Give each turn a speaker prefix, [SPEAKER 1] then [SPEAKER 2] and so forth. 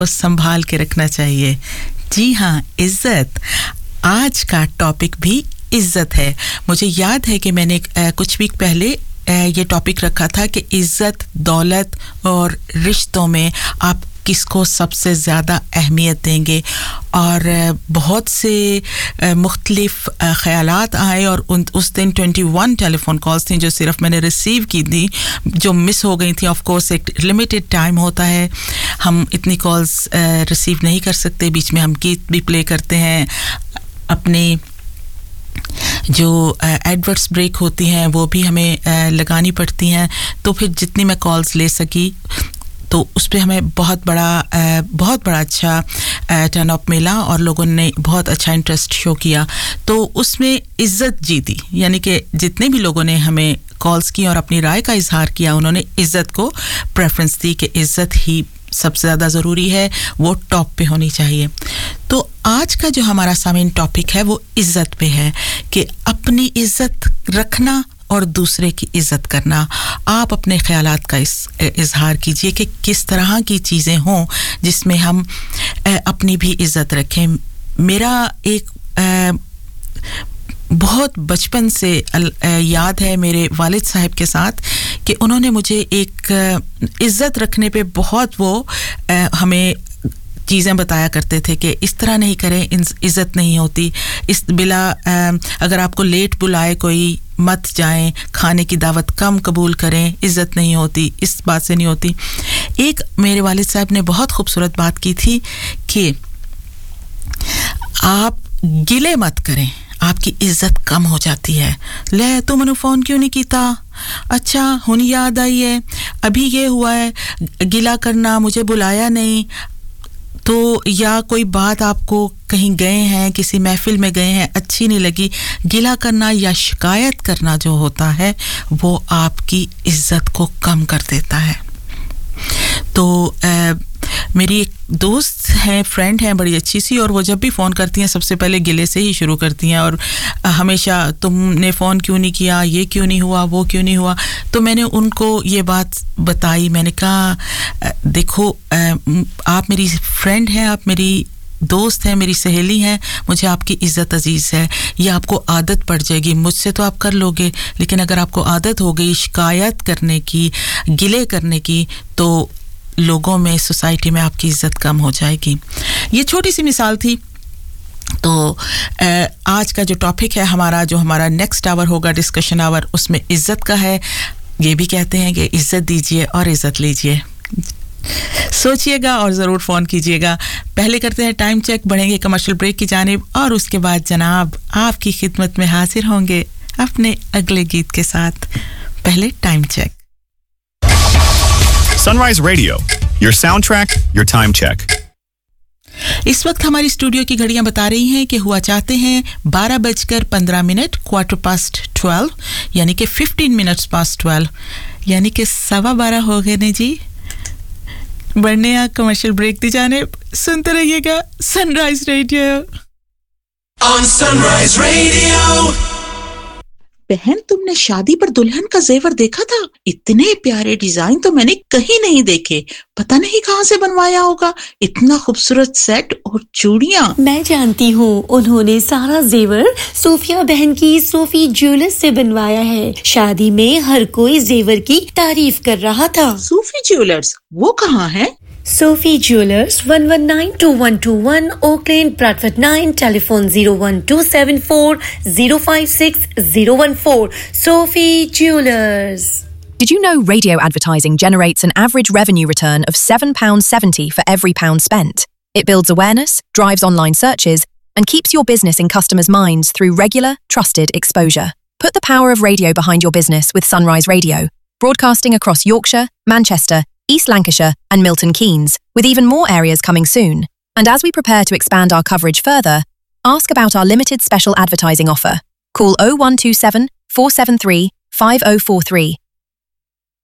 [SPEAKER 1] संभाल के रखना चाहिए। जी हाँ, इज्जत। आज का टॉपिक भी इज्जत है। मुझे याद है कि मैंने कुछ वीक पहले ये टॉपिक रखा था कि इज्जत, दौलत और रिश्तों में आप किसको सबसे ज़्यादा अहमियत देंगे, और बहुत से मुख्तलिफ ख़यालात आए, और उस दिन 21 टेलीफोन कॉल्स थी जो सिर्फ मैंने रिसीव की थी, जो मिस हो गई थी। ऑफ कोर्स एक लिमिटेड टाइम होता है, हम इतनी कॉल्स रिसीव नहीं कर सकते, बीच में हम गीत भी प्ले करते हैं, अपने जो एडवर्ट्स ब्रेक होती हैं वो भी हमें लगानी पड़ती हैं, तो फिर जितनी मैं कॉल्स ले सकी तो उस पे हमें बहुत बड़ा अच्छा टर्न अप मिला और लोगों ने बहुत अच्छा इंटरेस्ट शो किया। तो उसमें इज्जत जीती, यानी कि जितने भी लोगों ने हमें कॉल्स की और अपनी राय का इजहार किया, उन्होंने इज्जत को प्रेफरेंस दी कि इज्जत ही सबसे ज़्यादा ज़रूरी है, वो टॉप पे होनी चाहिए। तो आज का जो हमारा सामने टॉपिक है वो इज्जत पे है कि अपनी इज्जत रखना और दूसरे की इज्जत करना। आप अपने ख़यालात का इजहार कीजिए कि किस तरह की चीज़ें हों जिसमें हम अपनी भी इज्जत रखें। मेरा एक बहुत बचपन से याद है मेरे वालिद साहब के साथ कि उन्होंने मुझे एक इज्जत रखने पे बहुत वो हमें चीज़ें बताया करते थे कि इस तरह नहीं करें, इज्जत नहीं होती, इस बिला अगर आपको लेट बुलाए कोई मत जाएं, खाने की दावत कम कबूल करें, इज्जत नहीं होती, इस बात से नहीं होती। एक मेरे वालिद साहब ने बहुत खूबसूरत बात की थी कि आप गिले मत करें, आपकी इज्जत कम हो जाती है। ले तू मैंने फ़ोन क्यों नहीं कीता, अच्छा हुन याद आई है, अभी ये हुआ है, गिला करना, मुझे बुलाया नहीं, तो या कोई बात आपको कहीं गए हैं, किसी महफिल में गए हैं, अच्छी नहीं लगी, गिला करना या शिकायत करना जो होता है वो आपकी इज्जत को कम कर देता है। तो मेरी एक दोस्त है, फ्रेंड है बड़ी अच्छी सी, और वो जब भी फ़ोन करती हैं सबसे पहले गिले से ही शुरू करती हैं, और हमेशा तुमने फ़ोन क्यों नहीं किया, ये क्यों नहीं हुआ, वो क्यों नहीं हुआ। तो मैंने उनको ये बात बताई, मैंने कहा देखो आप मेरी फ्रेंड हैं, आप मेरी दोस्त हैं, मेरी सहेली हैं, मुझे आपकी इज़्ज़त अजीज़ है, ये आपको आदत पड़ जाएगी, मुझसे तो आप कर लोगे, लेकिन अगर आपको आदत हो गई शिकायत करने की, गिले करने की, तो लोगों में, सोसाइटी में आपकी इज्जत कम हो जाएगी। ये छोटी सी मिसाल थी। तो आज का जो टॉपिक है हमारा नेक्स्ट आवर होगा, डिस्कशन आवर, उसमें इज्जत का है। ये भी कहते हैं कि इज्जत दीजिए और इज्जत लीजिए। सोचिएगा और ज़रूर फ़ोन कीजिएगा। पहले करते हैं टाइम चेक, बढ़ेंगे कमर्शियल ब्रेक की जानिब, और उसके बाद जनाब आपकी खिदमत में हाजिर होंगे अपने अगले गीत के साथ। पहले time check.
[SPEAKER 2] Sunrise Radio, your soundtrack, your time check.
[SPEAKER 1] इस वक्त हमारी स्टूडियो की घड़ियां बता रही हैं कि हुआ चाहते हैं 12:15, 12:15, यानी कि 15 minutes past 12, यानी कि 12:15 हो गए ने जी। बढ़ने आ कमर्शियल ब्रेक दी जाने, सुनते रहिएगा sunrise radio.
[SPEAKER 3] On Sunrise Radio.
[SPEAKER 4] बहन, तुमने शादी पर दुल्हन का जेवर देखा था? इतने प्यारे डिजाइन तो मैंने कहीं नहीं देखे, पता नहीं कहाँ से बनवाया होगा, इतना खूबसूरत सेट और चूड़ियाँ।
[SPEAKER 5] मैं जानती हूँ, उन्होंने सारा जेवर सोफिया बहन की सोफी ज्वेलर्स से बनवाया है। शादी में हर कोई जेवर की तारीफ कर रहा था।
[SPEAKER 4] सोफी ज्वेलर्स, वो कहाँ है?
[SPEAKER 5] Sophie Jewelers, 1192121 Oak Lane, Bradford 9, telephone 01274 056 014. Sophie Jewelers.
[SPEAKER 6] Did you know radio advertising generates an average revenue return of £7.70 for every pound spent? It builds awareness, drives online searches, and keeps your business in customers' minds through regular, trusted exposure. Put the power of radio behind your business with Sunrise Radio, broadcasting across Yorkshire, Manchester, East Lancashire and Milton Keynes, with even more areas coming soon. And as we prepare to expand our coverage further, ask about our limited special advertising offer. Call 0127 473 5043